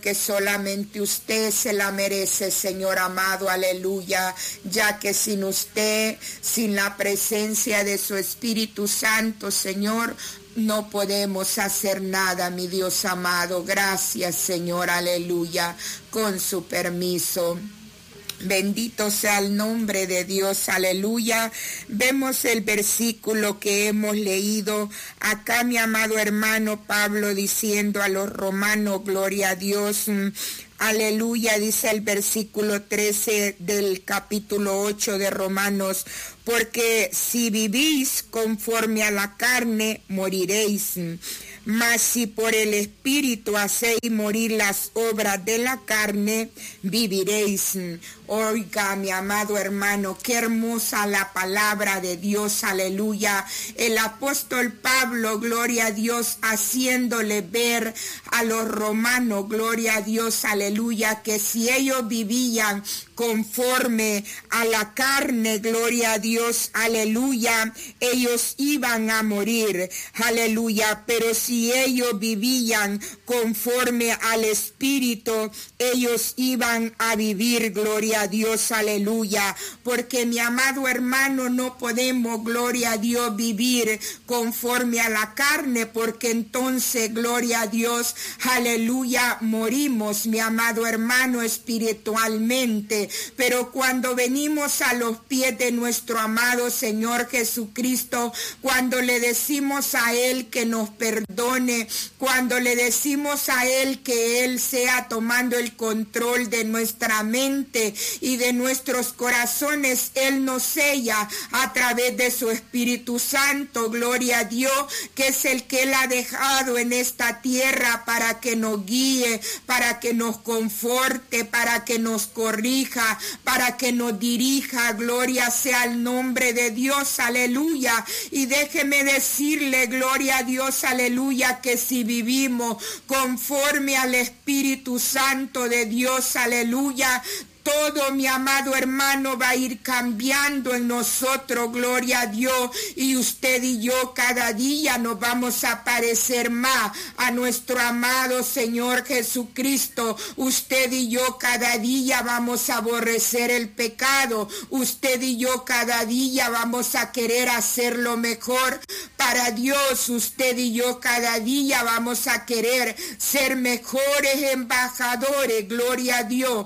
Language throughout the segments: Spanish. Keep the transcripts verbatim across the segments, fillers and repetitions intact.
que solamente usted se la merece, Señor amado, aleluya, ya que sin usted, sin la presencia de su Espíritu Santo, Señor, no podemos hacer nada, mi Dios amado. Gracias, Señor, aleluya, con su permiso. Bendito sea el nombre de Dios, aleluya. Vemos el versículo que hemos leído acá, mi amado hermano Pablo diciendo a los romanos, gloria a Dios, aleluya, dice el versículo trece del capítulo ocho de Romanos, porque si vivís conforme a la carne, moriréis. Mas si por el Espíritu hacéis morir las obras de la carne, viviréis. Oiga, mi amado hermano, qué hermosa la palabra de Dios, aleluya. El apóstol Pablo, gloria a Dios, haciéndole ver a los romanos, gloria a Dios, aleluya, que si ellos vivían conforme a la carne, gloria a Dios, aleluya, ellos iban a morir, aleluya, pero si ellos vivían conforme al Espíritu, ellos iban a vivir, gloria a Dios, aleluya, porque mi amado hermano, no podemos, gloria a Dios, vivir conforme a la carne, porque entonces, gloria a Dios, aleluya, morimos, mi amado hermano, espiritualmente. Pero cuando venimos a los pies de nuestro amado Señor Jesucristo, cuando le decimos a Él que nos perdone, cuando le decimos a Él que Él sea tomando el control de nuestra mente y de nuestros corazones, Él nos sella a través de su Espíritu Santo, gloria a Dios, que es el que Él ha dejado en esta tierra para que nos guíe, para que nos conforte, para que nos corrija, para que nos dirija, gloria sea el nombre de Dios, aleluya. Y déjeme decirle, gloria a Dios, aleluya, que si vivimos conforme al Espíritu Santo de Dios, aleluya, todo, mi amado hermano, va a ir cambiando en nosotros, gloria a Dios, y usted y yo cada día nos vamos a parecer más a nuestro amado Señor Jesucristo. Usted y yo cada día vamos a aborrecer el pecado, usted y yo cada día vamos a querer hacer lo mejor para Dios, usted y yo cada día vamos a querer ser mejores embajadores, gloria a Dios,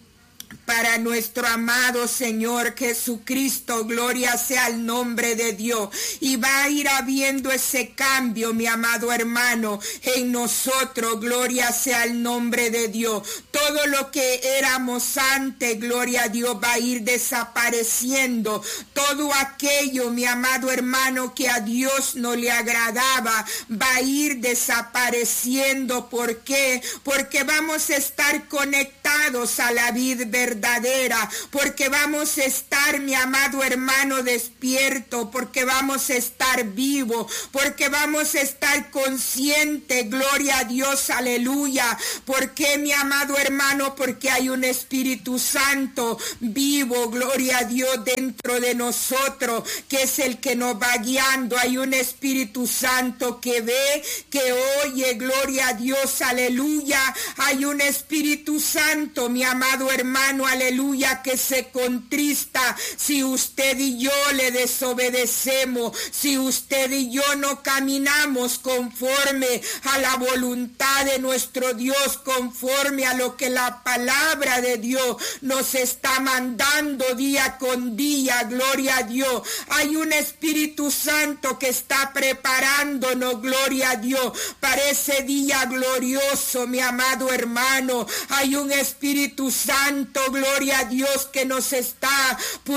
para nuestro amado Señor Jesucristo, gloria sea el nombre de Dios. Y va a ir habiendo ese cambio, mi amado hermano, en nosotros, gloria sea el nombre de Dios. Todo lo que éramos antes, gloria a Dios, va a ir desapareciendo. Todo aquello, mi amado hermano, que a Dios no le agradaba, va a ir desapareciendo. ¿Por qué? Porque vamos a estar conectados a la vida verdadera, porque vamos a estar, mi amado hermano, despierto, porque vamos a estar vivo, porque vamos a estar consciente, gloria a Dios, aleluya. ¿Por qué, mi amado hermano? Porque hay un Espíritu Santo vivo, gloria a Dios, dentro de nosotros, que es el que nos va guiando. Hay un Espíritu Santo que ve, que oye, gloria a Dios, aleluya. Hay un Espíritu Santo, mi amado hermano, aleluya, que se contrista si usted y yo le desobedecemos, si usted y yo no caminamos conforme a la voluntad de nuestro Dios, conforme a lo que la palabra de Dios nos está mandando día con día, gloria a Dios. Hay un Espíritu Santo que está preparándonos, gloria a Dios, para ese día glorioso, mi amado hermano. Hay un Espíritu Santo, gloria a Dios, que nos está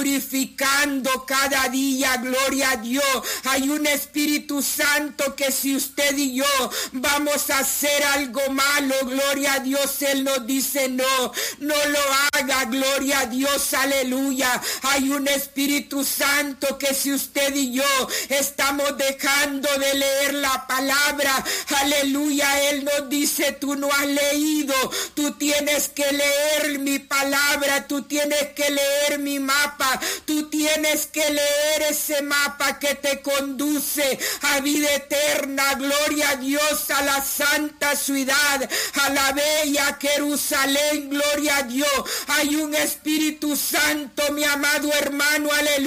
purificando cada día, gloria a Dios. Hay un Espíritu Santo que si usted y yo vamos a hacer algo malo, gloria a Dios, Él nos dice no, no lo haga, gloria a Dios, aleluya. Hay un Espíritu Santo que si usted y yo estamos dejando de leer la palabra, aleluya, Él nos dice tú no has leído, tú tienes que leer mi palabra, palabra, tú tienes que leer mi mapa, tú tienes que leer ese mapa que te conduce a vida eterna. Gloria a Dios, a la santa ciudad, a la bella Jerusalén. Gloria a Dios. Hay un Espíritu Santo, mi amado hermano, aleluya.